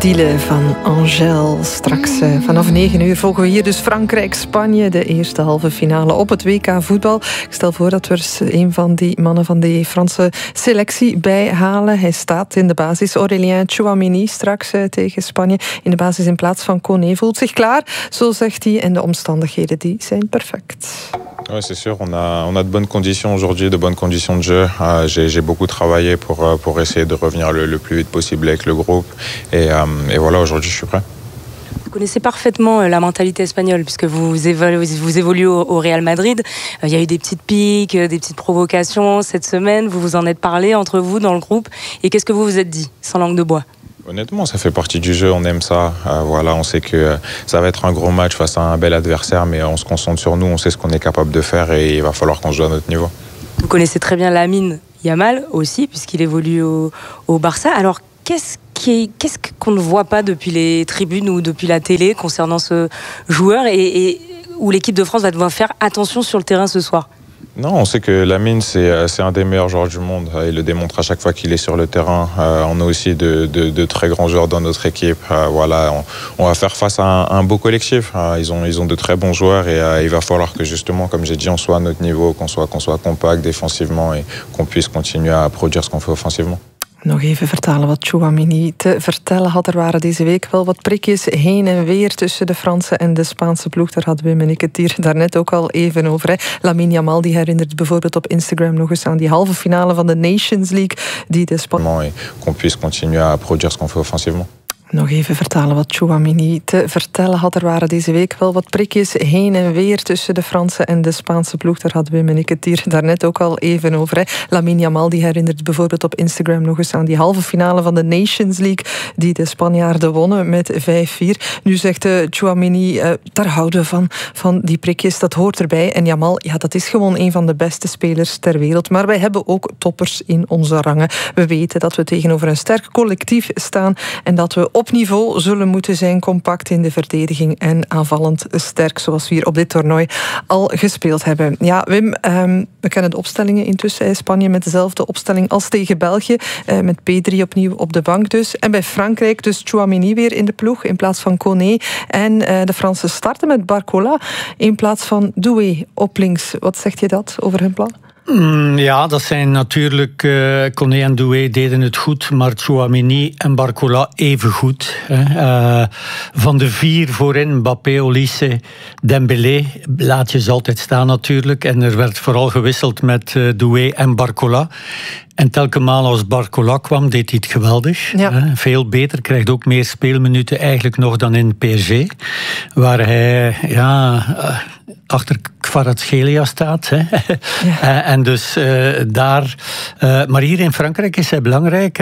Diele van Angèle. Straks vanaf 9 uur volgen we hier dus Frankrijk-Spanje. De eerste halve finale op het WK voetbal. Ik stel voor dat we er een van die mannen van de Franse selectie bijhalen. Hij staat in de basis. Aurélien Tchouaméni straks tegen Spanje. In de basis in plaats van Koné. Voelt zich klaar, zo zegt hij. En de omstandigheden die zijn perfect. Oui, c'est sûr. On a de bonnes conditions aujourd'hui, de bonnes conditions de jeu. J'ai beaucoup travaillé pour essayer de revenir le plus vite possible avec le groupe. Et voilà, aujourd'hui, je suis prêt. Vous connaissez parfaitement la mentalité espagnole puisque vous évoluez au Real Madrid. Il y a eu des petites piques, des petites provocations cette semaine. Vous vous en êtes parlé entre vous dans le groupe. Et qu'est-ce que vous vous êtes dit, sans langue de bois? Honnêtement, ça fait partie du jeu, on aime ça. Voilà, on sait que ça va être un gros match face à un bel adversaire, mais on se concentre sur nous, on sait ce qu'on est capable de faire et il va falloir qu'on joue à notre niveau. Vous connaissez très bien Lamine Yamal aussi, puisqu'il évolue au Barça. Alors, qu'est-ce qu'on ne voit pas depuis les tribunes ou depuis la télé concernant ce joueur et où l'équipe de France va devoir faire attention sur le terrain ce soir? Non, on sait que Lamine, c'est un des meilleurs joueurs du monde. Il le démontre à chaque fois qu'il est sur le terrain. On a aussi de très grands joueurs dans notre équipe. Voilà, on va faire face à un beau collectif. Ils ont de très bons joueurs et il va falloir que justement, comme j'ai dit, on soit à notre niveau, qu'on soit compact défensivement et qu'on puisse continuer à produire ce qu'on fait offensivement. Nog even vertalen wat Tchouaméni te vertellen had. Er waren deze week wel wat prikjes heen en weer tussen de Franse en de Spaanse ploeg. Daar hadden Wim en ik het hier daarnet ook al even over. Hè. Lamine Yamal die herinnert bijvoorbeeld op Instagram nog eens aan die halve finale van de Nations League. Die de qu'on puisse continuer à produire ce qu'on fait offensivement. Nog even vertalen wat Tchouaméni te vertellen had. Er waren deze week wel wat prikjes heen en weer tussen de Franse en de Spaanse ploeg. Daar hadden Wim en ik het hier daarnet ook al even over. Hè. Lamine Yamal die herinnert bijvoorbeeld op Instagram nog eens aan die halve finale van de Nations League die de Spanjaarden wonnen met 5-4. Nu zegt Tchouaméni, daar houden we van die prikjes, dat hoort erbij. En Yamal, ja, dat is gewoon een van de beste spelers ter wereld. Maar wij hebben ook toppers in onze rangen. We weten dat we tegenover een sterk collectief staan en dat we op niveau zullen moeten zijn, compact in de verdediging en aanvallend sterk, zoals we hier op dit toernooi al gespeeld hebben. Ja, Wim, we kennen de opstellingen intussen. Spanje met dezelfde opstelling als tegen België, met P3 opnieuw op de bank dus. En bij Frankrijk dus Tchouaméni weer in de ploeg in plaats van Koné. En de Fransen starten met Barcola in plaats van Doué op links. Wat zegt je dat over hun plan? Ja, dat zijn natuurlijk... Koné en Doué deden het goed, maar Tchouaméni en Barcola even goed. Van de 4 voorin, Mbappé, Olise, Dembélé, laat je ze altijd staan natuurlijk. En er werd vooral gewisseld met Doué en Barcola. En telkens als Barcola kwam, deed hij het geweldig. Ja. Veel beter, krijgt ook meer speelminuten eigenlijk nog dan in PSG. Waar hij achter Kvaratskhelia staat. Hè. Ja. En dus daar... maar hier in Frankrijk is hij belangrijk.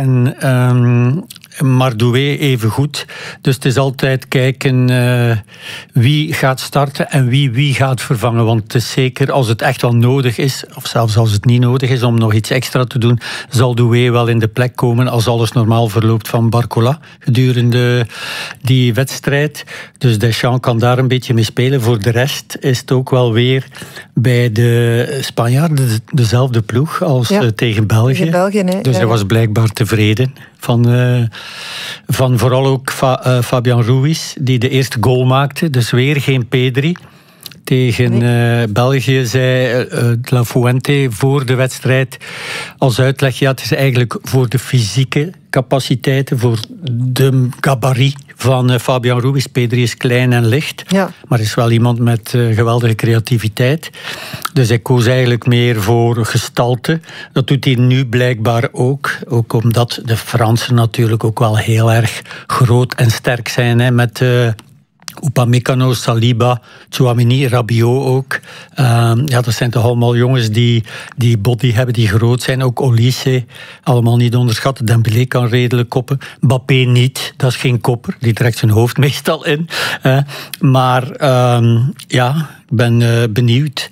Maar Doué even goed. Dus het is altijd kijken wie gaat starten en wie gaat vervangen. Want het is zeker, als het echt wel nodig is, of zelfs als het niet nodig is om nog iets extra te doen, zal Doué wel in de plek komen als alles normaal verloopt van Barcola gedurende die wedstrijd. Dus Deschamps kan daar een beetje mee spelen. Voor de rest is het ook wel weer bij de Spanjaarden dezelfde ploeg als tegen België. Tegen België, nee. Dus hij was blijkbaar tevreden. Van vooral ook Fabian Ruiz, die de eerste goal maakte. Dus weer geen P3. Tegen België zei La Fuente voor de wedstrijd als uitleg, ja, het is eigenlijk voor de fysieke capaciteiten, voor de gabarit van Fabian Ruiz. P3 is klein en licht, maar is wel iemand met geweldige creativiteit. Dus hij koos eigenlijk meer voor gestalte. Dat doet hij nu blijkbaar ook. Ook omdat de Fransen natuurlijk ook wel heel erg groot en sterk zijn, hè, met... Upamecano, Saliba, Tchouaméni, Rabiot ook. Dat zijn toch allemaal jongens die body hebben, die groot zijn. Ook Olise, allemaal niet onderschatten. Dembélé kan redelijk koppen. Mbappé niet, dat is geen kopper. Die trekt zijn hoofd meestal in. Maar ik ben benieuwd.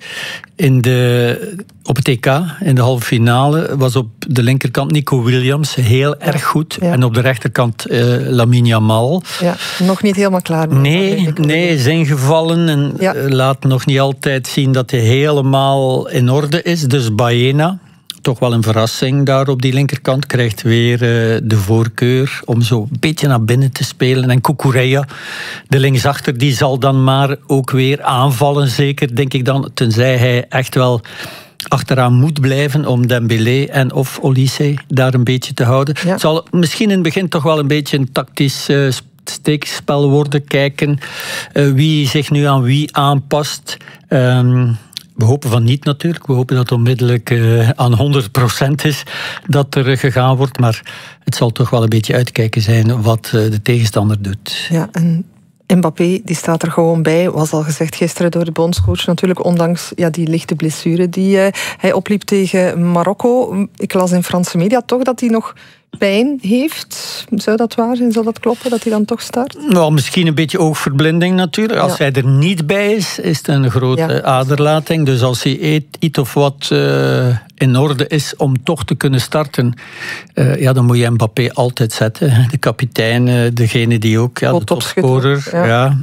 Op het EK, in de halve finale, was op de linkerkant Nico Williams heel erg goed. Ja. En op de rechterkant Lamine Yamal. Ja, nog niet helemaal klaar. Nee, is ingevallen en laat nog niet altijd zien dat hij helemaal in orde is. Dus Baena, toch wel een verrassing daar op die linkerkant. Krijgt weer de voorkeur om zo een beetje naar binnen te spelen. En Cucurella, de linksachter, die zal dan maar ook weer aanvallen, zeker, denk ik dan. Tenzij hij echt wel achteraan moet blijven om Dembélé en of Olise daar een beetje te houden. Ja. Het zal misschien in het begin toch wel een beetje een tactisch steekspel worden. Kijken wie zich nu aan wie aanpast. We hopen van niet natuurlijk. We hopen dat het onmiddellijk aan 100% is dat er gegaan wordt. Maar het zal toch wel een beetje uitkijken zijn wat de tegenstander doet. Ja, en Mbappé die staat er gewoon bij. Was al gezegd gisteren door de bondscoach natuurlijk. Ondanks die lichte blessure die hij opliep tegen Marokko. Ik las in Franse media toch dat hij nog pijn heeft. Zou dat waar zijn? Zal dat kloppen, dat hij dan toch start? Nou, misschien een beetje oogverblinding natuurlijk. Als hij er niet bij is, is het een grote aderlating. Dus als hij iets of wat in orde is om toch te kunnen starten, dan moet je Mbappé altijd zetten. De kapitein, degene die ook, de topscorer. Ja.